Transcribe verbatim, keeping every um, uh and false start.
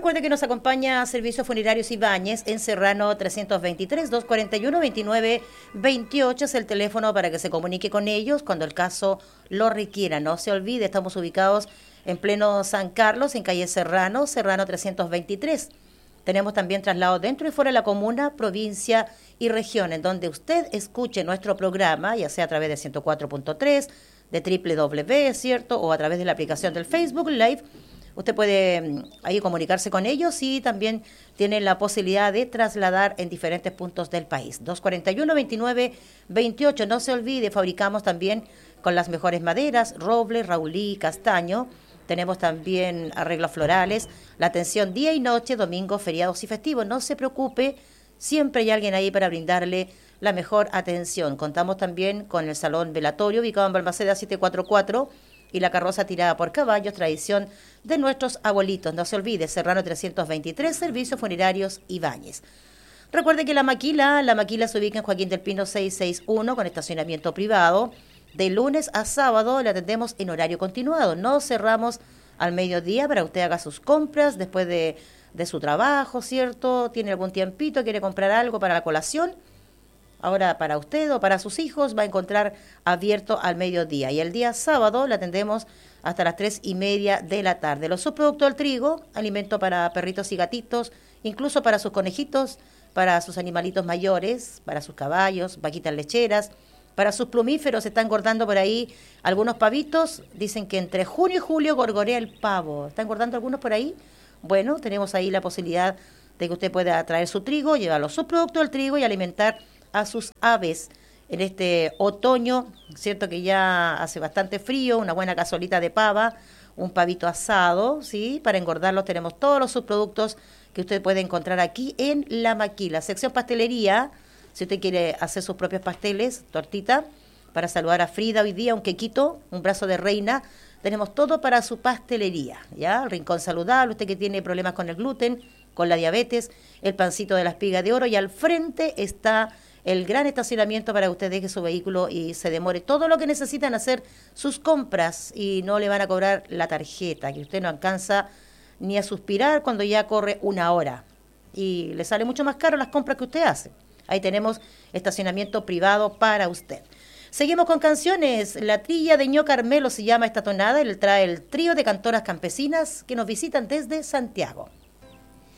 recuerde que nos acompaña Servicios Funerarios Ibáñez en Serrano trescientos veintitrés, doscientos cuarenta y uno, veintinueve veintiocho es el teléfono para que se comunique con ellos cuando el caso lo requiera. No se olvide, estamos ubicados en pleno San Carlos, en calle Serrano, Serrano trescientos veintitrés. Tenemos también traslados dentro y fuera de la comuna, provincia y región, en donde usted escuche nuestro programa, ya sea a través de ciento cuatro punto tres, de doble u doble u doble u, ¿cierto? O a través de la aplicación del Facebook Live. Usted puede mm, ahí comunicarse con ellos y también tiene la posibilidad de trasladar en diferentes puntos del país. doscientos cuarenta y uno, veintinueve veintiocho. No se olvide, fabricamos también con las mejores maderas, roble, raulí, castaño. Tenemos también arreglos florales, la atención día y noche, domingo, feriados y festivos. No se preocupe, siempre hay alguien ahí para brindarle la mejor atención. Contamos también con el salón velatorio, ubicado en Balmaceda setecientos cuarenta y cuatro, y la carroza tirada por caballos, tradición de nuestros abuelitos. No se olvide, Serrano trescientos veintitrés, Servicios Funerarios Ibáñez. Recuerde que la maquila, la maquila se ubica en Joaquín del Pino seiscientos sesenta y uno, con estacionamiento privado. De lunes a sábado le atendemos en horario continuado. No cerramos al mediodía para que usted haga sus compras después de, de su trabajo, ¿cierto? Tiene algún tiempito, quiere comprar algo para la colación. Ahora para usted o para sus hijos va a encontrar abierto al mediodía. Y el día sábado le atendemos hasta las tres y media de la tarde. Los subproductos del trigo, alimento para perritos y gatitos, incluso para sus conejitos, para sus animalitos mayores, para sus caballos, vaquitas lecheras. Para sus plumíferos se está engordando por ahí algunos pavitos. Dicen que entre junio y julio gorgorea el pavo. ¿Está engordando algunos por ahí? Bueno, tenemos ahí la posibilidad de que usted pueda traer su trigo, llevar los subproductos del trigo y alimentar a sus aves en este otoño, cierto que ya hace bastante frío, una buena cazuelita de pava, un pavito asado, ¿sí? Para engordarlos tenemos todos los subproductos que usted puede encontrar aquí en La Maquila. Sección pastelería. Si usted quiere hacer sus propios pasteles, tortita, para saludar a Frida hoy día, un quequito, un brazo de reina, tenemos todo para su pastelería, ¿ya? El rincón saludable, usted que tiene problemas con el gluten, con la diabetes, el pancito de la espiga de oro, y al frente está el gran estacionamiento para que usted deje su vehículo y se demore todo lo que necesitan hacer sus compras y no le van a cobrar la tarjeta, que usted no alcanza ni a suspirar cuando ya corre una hora y le sale mucho más caro las compras que usted hace. Ahí tenemos estacionamiento privado para usted. Seguimos con canciones. La trilla de Ño Carmelo se llama esta tonada. Él trae el trío de cantoras campesinas que nos visitan desde Santiago.